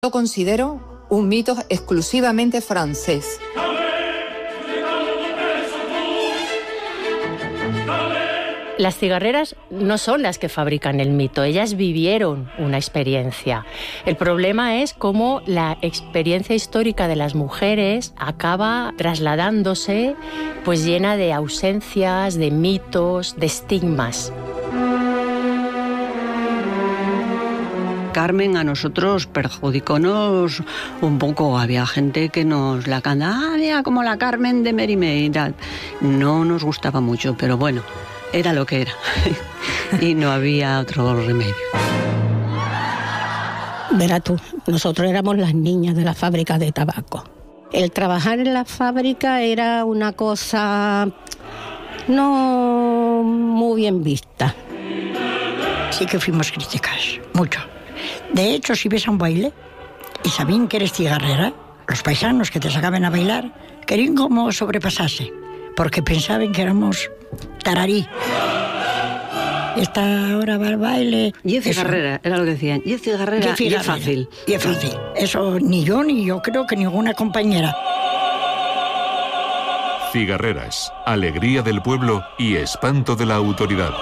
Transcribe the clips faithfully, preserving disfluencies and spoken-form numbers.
Lo considero un mito exclusivamente francés. Las cigarreras no son las que fabrican el mito, ellas vivieron una experiencia. El problema es cómo la experiencia histórica de las mujeres acaba trasladándose pues llena de ausencias, de mitos, de estigmas. Carmen a nosotros perjudicónos un poco. Había gente que nos la cantaba, ah, como la Carmen de Mérimée y tal. No nos gustaba mucho, pero bueno, era lo que era. Y no había otro remedio. Verás tú, nosotros éramos las niñas de la fábrica de tabaco. El trabajar en la fábrica era una cosa no muy bien vista. Sí que fuimos criticadas, mucho. De hecho, si ves a un baile y sabían que eres cigarrera, los paisanos que te sacaban a bailar querían como sobrepasarse, porque pensaban que éramos tararí. Esta hora va al baile. Y es cigarrera, era lo que decían. Y es cigarrera, y es fácil. Y es fácil. Eso ni yo, ni yo creo que ninguna compañera. Cigarreras, alegría del pueblo y espanto de la autoridad.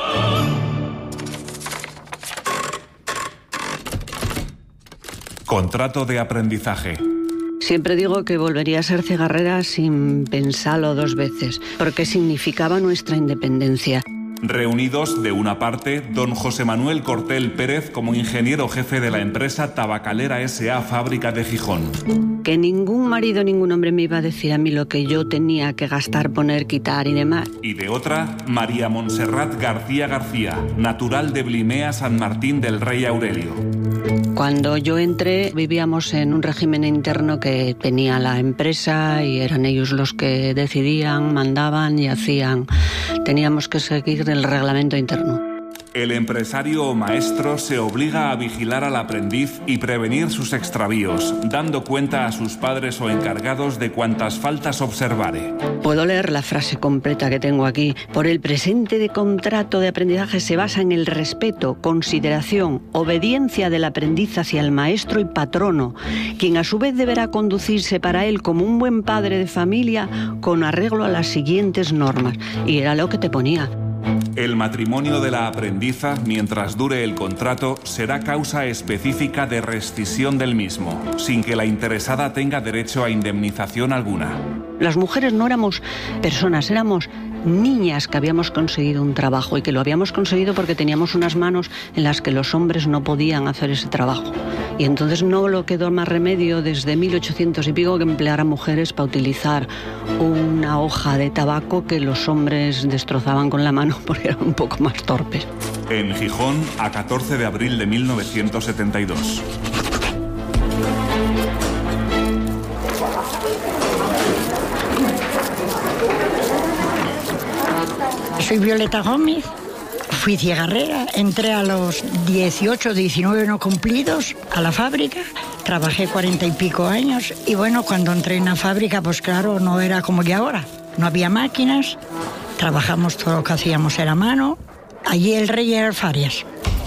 Contrato de aprendizaje. Siempre digo que volvería a ser cigarrera sin pensarlo dos veces, porque significaba nuestra independencia. Reunidos, de una parte, don José Manuel Cortel Pérez como ingeniero jefe de la empresa Tabacalera S A Fábrica de Gijón. Que ningún marido, ningún hombre me iba a decir a mí lo que yo tenía que gastar, poner, quitar y demás. Y de otra, María Montserrat García García, natural de Blimea, San Martín del Rey Aurelio. Cuando yo entré, vivíamos en un régimen interno que tenía la empresa y eran ellos los que decidían, mandaban y hacían. Teníamos que seguir el reglamento interno. El empresario o maestro se obliga a vigilar al aprendiz y prevenir sus extravíos, dando cuenta a sus padres o encargados de cuantas faltas observare. Puedo leer la frase completa que tengo aquí. Por el presente de contrato de aprendizaje se basa en el respeto, consideración, obediencia del aprendiz hacia el maestro y patrono, quien a su vez deberá conducirse para él como un buen padre de familia con arreglo a las siguientes normas. Y era lo que te ponía. El matrimonio de la aprendiza, mientras dure el contrato, será causa específica de rescisión del mismo, sin que la interesada tenga derecho a indemnización alguna. Las mujeres no éramos personas, éramos niñas que habíamos conseguido un trabajo y que lo habíamos conseguido porque teníamos unas manos en las que los hombres no podían hacer ese trabajo. Y entonces no lo quedó más remedio desde mil ochocientos y pico que emplear a mujeres para utilizar una hoja de tabaco que los hombres destrozaban con la mano porque eran un poco más torpes. En Gijón, a catorce de abril de mil novecientos setenta y dos. Soy Violeta Gómez, fui cigarrera, entré a los dieciocho, diecinueve no cumplidos a la fábrica, trabajé cuarenta y pico años y bueno, cuando entré en la fábrica, pues claro, no era como que ahora, no había máquinas, trabajamos todo lo que hacíamos era a mano, allí el rey era Farias.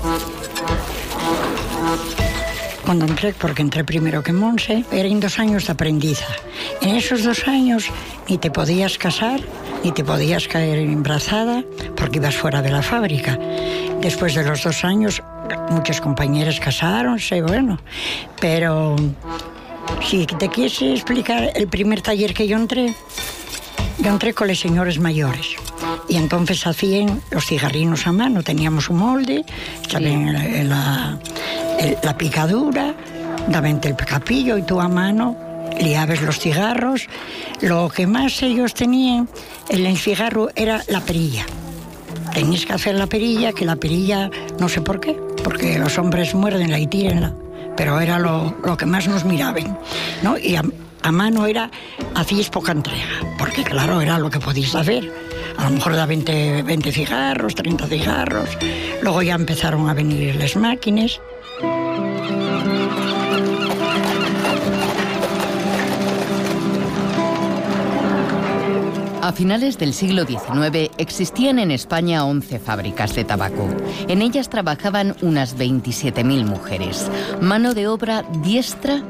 Cuando entré, porque entré primero que Monse, eran dos años de aprendiza. En esos dos años ni te podías casar, ni te podías caer embarazada, porque ibas fuera de la fábrica. Después de los dos años, muchas compañeras casáronse, bueno, pero si te quieres explicar el primer taller que yo entré, yo entré con los señores mayores. Y entonces hacían los cigarrinos a mano, teníamos un molde, también la, la, la picadura, daban el capillo y tú a mano liabas los cigarros. Lo que más ellos tenían en el cigarro era la perilla. Tenías que hacer la perilla, que la perilla, no sé por qué, porque los hombres muérdenla y tírenla, pero era lo, lo que más nos miraban, ¿no? Y a, a mano era, hacíais poca entrega, porque claro, era lo que podíais hacer. A lo mejor da veinte, veinte cigarros, treinta cigarros. Luego ya empezaron a venir las máquinas. A finales del siglo diecinueve existían en España once fábricas de tabaco. En ellas trabajaban unas veintisiete mil mujeres, mano de obra diestra